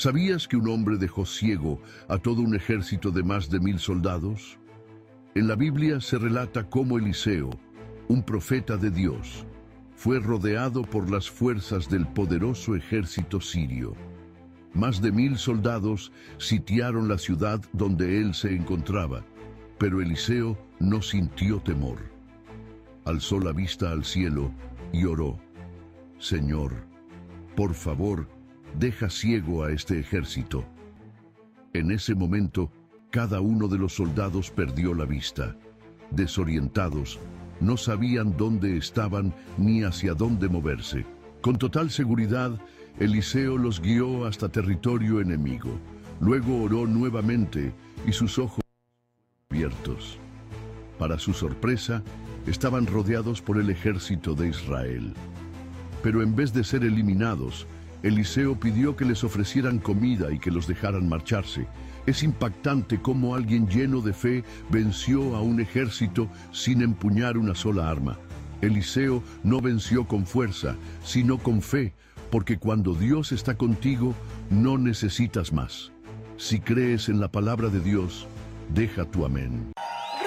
¿Sabías que un hombre dejó ciego a todo un ejército de más de 1000 soldados? En la Biblia se relata cómo Eliseo, un profeta de Dios, fue rodeado por las fuerzas del poderoso ejército sirio. Más de 1000 soldados sitiaron la ciudad donde él se encontraba, pero Eliseo no sintió temor. Alzó la vista al cielo y oró: Señor, por favor, deja ciego a este ejército. En ese momento, cada uno de los soldados perdió la vista. Desorientados, no sabían dónde estaban ni hacia dónde moverse. Con total seguridad, Eliseo los guió hasta territorio enemigo. Luego oró nuevamente y sus ojos abiertos. Para su sorpresa, estaban rodeados por el ejército de Israel. Pero en vez de ser eliminados, Eliseo pidió que les ofrecieran comida y que los dejaran marcharse. Es impactante cómo alguien lleno de fe venció a un ejército sin empuñar una sola arma. Eliseo no venció con fuerza, sino con fe, porque cuando Dios está contigo, no necesitas más. Si crees en la palabra de Dios, deja tu amén.